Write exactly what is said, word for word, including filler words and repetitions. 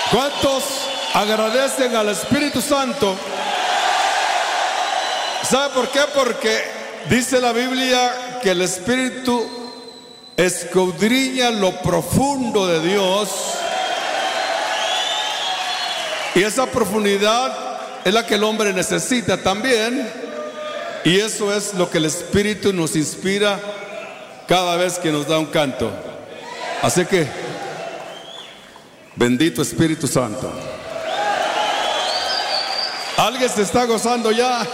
¿Cuántos agradecen al Espíritu Santo? ¿Sabe por qué? Porque dice la Biblia que el Espíritu escudriña lo profundo de Dios, y esa profundidad es la que el hombre necesita también, y eso es lo que el Espíritu nos inspira cada vez que nos da un canto. Así que bendito Espíritu Santo. ¿Alguien se está gozando ya?